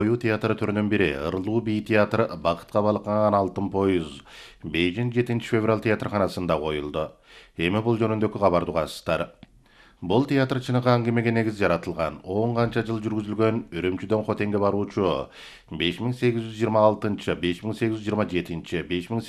Koyu tiyatr türünün biri, Irluu Bey Tiyatırı Bakıtqa Balqagan Altın Poyuz, Beijing 7 fevral tiyatrxanasında koyuldu. Emi bul jönündeki gabardy gassızlar. Бұл театрчынык аңгемеге негиз жаратылган, 10 канча жыл жүргүзүлгөн Үрүмчүдөн Хотенге баруучу 5826, 5827,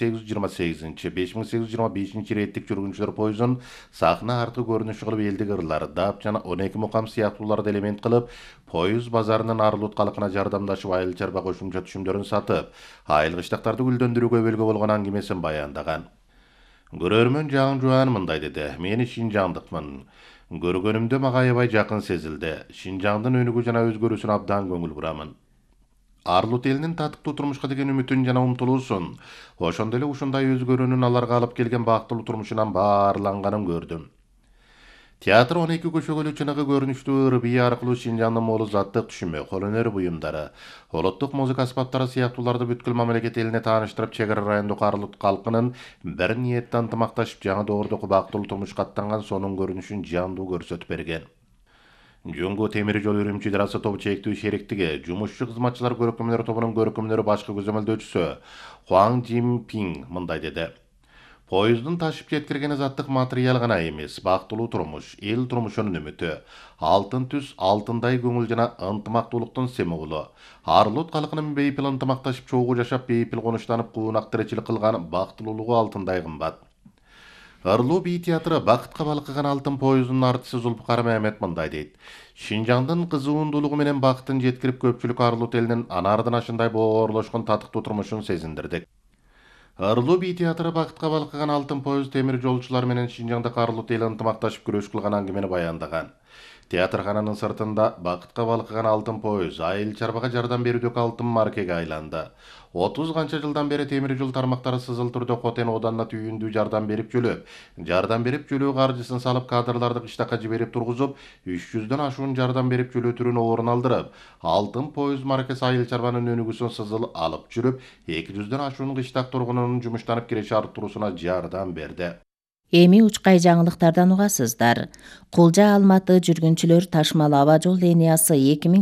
5828, 5825 реттик жүргүнчүлөр поездун сахна аркы көрүнүшү кылып элдик ырлар, дап жана 12 мукам сыяктууларды элемент кылып, поезд базарынын арлут калкына жардамдашып айыл чарба кошумча түшүмдөрүн сатып, айыл кыштактарды гүлдөндүрүүгө өбөлгө болгон аңгемесин баяндаган. Көрөрмөн Жагын Жуан мындай деди: "Мени Шинжаңдыкмын. Көргөнүмдө мага аябай жакын сезилди. Шинжаңдын өнүгүү жана өзгөрүүсүнө абдан көңүл бурамын. Арлут элинин татыктуу турмушка деген үмүтүн жана умтулуусун, ошондой эле ушундай өзгөрүүнүн аларга алып келген бактылуу турмушунан баарланганын көрдүм. Театр 12 көшөгөлүү чыныгы көрүнүштүү ырбий аркылуу Шинжаңдын молу заттык түшүмү, кол өнөр буюмдары, улуттук музыка аспаптары сыяктууларды бүткүл мамлекет элине тааныштырып, чек ара райондук Арлут калкынын бир ниетте ынтымакташып жаңы доордогу бактылуу турмушка аттанган сонун көрүнүшүн жандуу көрсөтүп берген. Жуңгу темир жол Үрүмчү Дарасы тобу чектүү шериктиги, жумушчу кызматчылар көркөмдөр тобунун көркөмдөрү башкы көзөмөлдөөчүсү Хуаң Жин Пинг мындай деди: "Поездун ташып жеткирген заттык материал гана эмес, бактылуу турмуш, эл турмушунун үмүтү, алтын түс, алтындай көңүл жана ынтымактуулуктун символу. Арлут калкынын бейпил ынтымакташып чогуу жашап, бейпил конуштанып, куунак тиричилик кылган бактылуулугу алтындай кымбат." Ырлуу Бий театры Бакытка балкыган алтын поездунун артисти Зулпукар Мehmet мындай дейт: "Шинжаңдын кызуундуулугу менен бактын жеткирип, көпчүлүк Арлут элинин анардын ашындай боорлошкон татыктуу турмушун сезиндирдик. Ырлуу Бий театры Бакытка балкыган алтын поезд темир жолчулар менен Шинжаңдагы Арлут эли ынтымакташып күрөш кылган аңгемени баяндаган. Театрхананын сыртында Бакытка балкыган алтын поезд айыл чарбага жардам берүүдөгү алтын маркеге айланды. 30 канча жылдан бери темир жол тармактары сызыл түрдө Хотен оданына түйүндүү жардам берип жөлөө каржысын салып, кадрларды кыштакка жиберип тургузуп, 300дөн ашуун жардам берип жөлөө түрүн орун алдырып, алтын поезд маркасы айыл чарбанын өнүгүүсүн сызыл алып жүрүп, 200дөн ашуун кыштак тургунунун жумуштанып киреше арттыруусуна жардам берди. Эми учкай жаңылыктардан угасыздар. Кулжа Алматы жүргүнчүлөр ташмал аба жол линиясы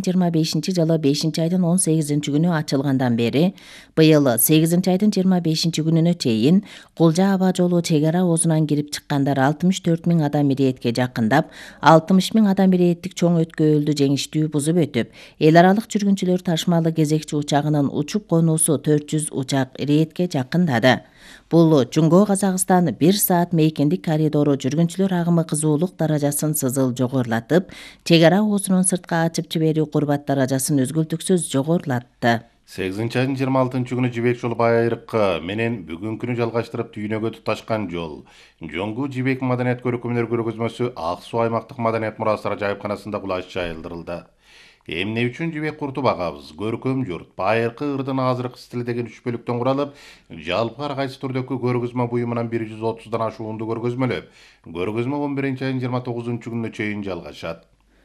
2025 жылы 5 айдын 18 күнү ачылгандан бери быйыл 8 айдын 25 күнүнө чейин Кулжа аба жолу чек ара оозунан кирип чыккандар 64 000 адам иретке жакындап, 60 000 адам иреттик чоң өткөөлдү жеңиштүү бузуп өтүп, эл аралык жүргүнчүлөр ташмалы кезекчи учагынын учуп конуусу 400 учак иретке жакындады. Бул Жуңго Казакстан 1 саат мейкиндик коридору жүргүнчүлөр агымы кызуулук даражасын сызыл жогорулатып, чек ара оозунун сыртка ачып жиберүү курбат даражасын үзгүлтүксүз жогорулатты. 8 айдын 26 күнү Жибек жолу байыркы менен бүгүнкүнү жалгаштырып түйүнөгө туташкан жол. Жоңгу Жибек маданият көркөмдөр көргөзмөсү Ак Суу аймактык маданият мурастары жайыпканасында кулаш жайылдырылды. Эмне үчүн Жибек куртуп агабыз? Көркөм журт, байыркы ырдын азыркы стили деген 3 бөлүктөн куралып, жалпы ар кайсы түрдөгү көргөзмө буюмунан 130дан ашуунду көргөзмөлөп, көргөзмө 11 айдын 29 күнүнө чейин жалгашат.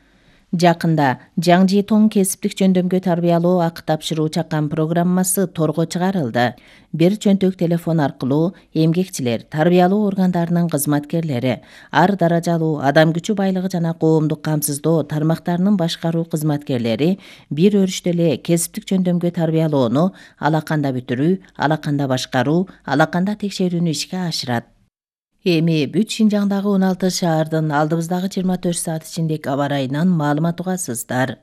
Жакында Жаң Житоң кесиптик жөндөмгө тарбиялоо акы тапшыруу чакан программасы торго чыгарылды. Бир чөнтөк телефон аркылуу эмгекчилер, тарбиялоо органдарынын кызматкерлери, ар даражалуу адам күчү байлыгы жана коомдук камсыздоо тармактарынын башкаруу кызматкерлери бир өрүштө эле кесиптик жөндөмгө тарбиялоону алаканда бүтүрүү, алаканда башкаруу, алаканда текшерүүнү ишке ашырат. Эми бүт Шинжаңдагы 16 шаардын алдыбыздагы 24 саат ичиндеги аба ырайынан маалымат угасыздар.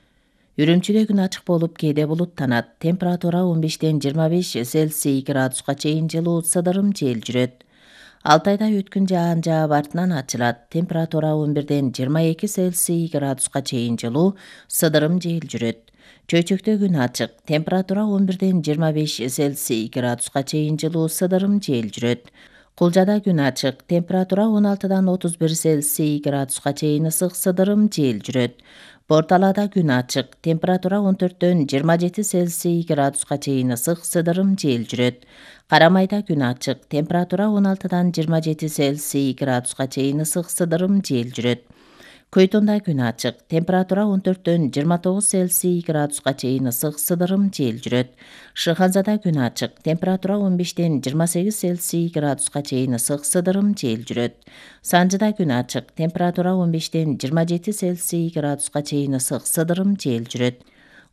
Үрүмчүдө күн ачык болуп, кээде булуттанат. Температура 15ден 25 Цельсий градуска чейин жылуу, сыдырым жел жүрөт. Алтайда өткүн жаан жаап артынан ачылат. Температура 11ден 22 Цельсий градуска чейин жылуу, сыдырым жел жүрөт. Чөйчөктө күн ачык. Температура 11ден 25 Цельсий градуска чейин жылуу, сыдырым жел жүрөт. Кулжада күн ачык. Температура 16дан 31 Цельсий градуска чейин ысык, сыдырым жел жүрөт. Борталада күн ачык. Температура 14дөн 27 Цельсий градуска чейин ысык, сыдырым жел жүрөт. Карамайда күн ачык. Температура 16дан 27 Цельсий градуска чейин ысык, сыдырым жел жүрөт. Көйтонда күн ачык. Температура 14дөн 29 Цельсий градуска чейин ысык, сыдырым жел жүрөт. Шыханзада күн ачык. Температура 15ден 28 Цельсий градуска чейин ысык, сыдырым жел жүрөт. Санжыда күн ачык. Температура 15ден 27 Цельсий градуска чейин ысык, сыдырым жел жүрөт.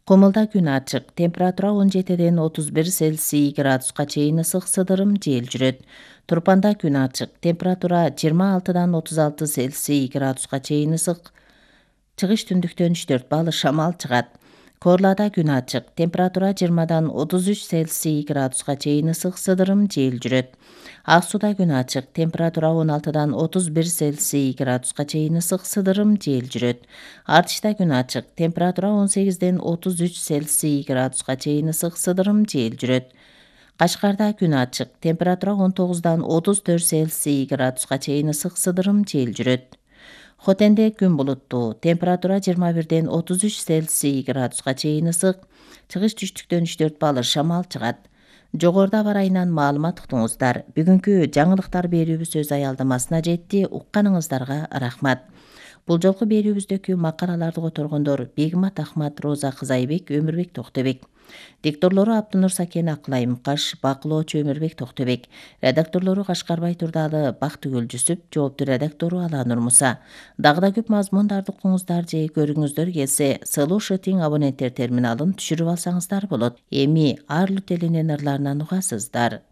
Кумулда күн ачык, температура 17-ден 31 Цельсий градуска чейин ысык сыдырым жел жүрөт. Турпанда күн ачык, температура 26-дан 36 Цельсий градуска чейин ысык. Чыгыш түндүктөн 3-4 балл шамал чыгат. Корлада күн ачык, температура 20-дан 33 Цельсий градуска чейин ысык сыдырым жел жүрөт. Ак сууда күн ачык, температура 16-дан 31 Цельсий градуска чейин ысык сыдырым жел жүрөт. Артышта күн ачык, температура 18-ден 33 Цельсий градуска чейин ысык сыдырым жел жүрөт. Кашкарда күн ачык, температура 19-дан 34 Цельсий градуска чейин ысык сыдырым жел жүрөт. Хотенде күн булуттуу, температура 21-ден 33 Цельсий градуска чейин ысык, чыгыш түштүктөн 3-4 балл шамал чыгат. Жогоруда бар айынан маалымат уктуңуздар. Бүгүнкү жаңылыктар берүүбүз өз аялдамасына жетти. Укканыңыздарга рахмат. Бул жолку берүүбүздөгү макалаларды которгондор Бегмат Ахмат, Роза Кызайбек, Өмүрбек Токтобек. Дикторлору Абдынур Сакен, Акылай Мукаш, бакылоочу Өмүрбек Токтобек. Редакторлору Кашкарбай Турдалы, Бактыгүл Жүсүп, жоопту редактору Аланур Муса. Дагы да көп мазмундарды укуңуздар же көргүңүздөр келсе, Слушатин абоненттер терминалын түшүрүп алсаңыздар болот. Эми Арлут элинен ырларынан угасыздар.